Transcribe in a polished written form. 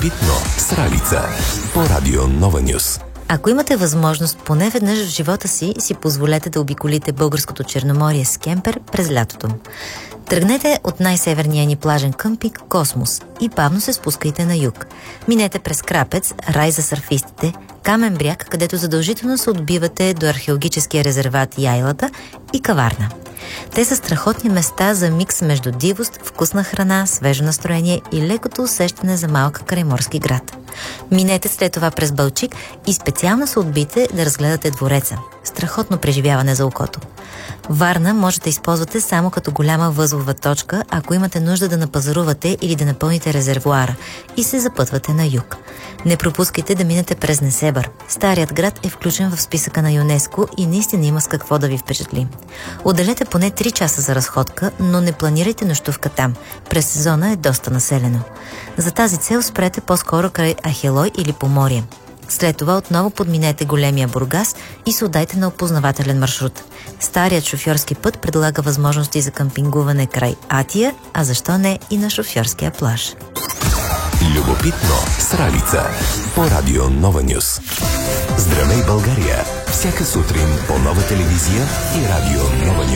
Любопитно с Ралица по Радио Нова Нюс. Ако имате възможност поне веднъж в живота си позволете да обиколите българското Черноморие с кемпер през лятото. Тръгнете от най-северния ни плажен къмпинг Космос и бавно се спускайте на юг. Минете през Крапец, рай за сърфистите, Камен бряг, където задължително се отбивате до археологическия резерват Яйлата и Каварна. Те са страхотни места за микс между дивост, вкусна храна, свежо настроение и лекото усещане за малка крайморски град. Минете след това през Балчик и специално се отбийте да разгледате двореца. Страхотно преживяване за окото. Варна може да използвате само като голяма възлова точка, ако имате нужда да напазарувате или да напълните резервоара и се запътвате на юг. Не пропускайте да минете през Несебър. Старият град е включен в списъка на ЮНЕСКО и наистина има с какво да ви впечатли. Отделете поне 3 часа за разходка, но не планирайте нощувка там. През сезона е доста населено. За тази цел спрете по-скоро край Ахелой или Поморие. След това отново подминете големия Бургас и се отдайте на опознавателен маршрут. Старият шофьорски път предлага възможности за къмпингуване край Атия, а защо не и на шофьорския плаж. Любопитно с Ралица по Радио Нова Нюс. Здравей, България! Всяка сутрин по Нова телевизия и Радио Нова Нюс.